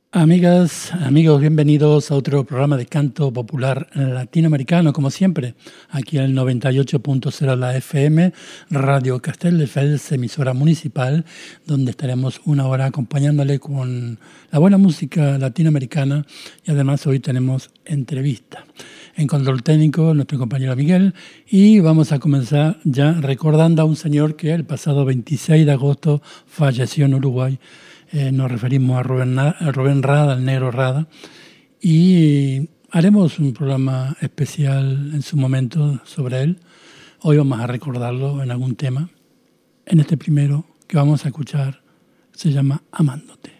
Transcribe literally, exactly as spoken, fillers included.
Amigas, amigos, bienvenidos a otro programa de canto popular latinoamericano, como siempre, aquí en el noventa y ocho punto cero la F M, Radio Castelldefels, emisora municipal, donde estaremos una hora acompañándole con la buena música latinoamericana y además hoy tenemos entrevista. En control técnico, nuestro compañero Miguel, y vamos a comenzar ya recordando a un señor que el pasado veintiséis de agosto falleció en Uruguay. Eh, nos referimos a Rubén, a Rubén Rada, el negro Rada, y haremos un programa especial en su momento sobre él. Hoy vamos a recordarlo en algún tema. En este primero que vamos a escuchar se llama Amándote.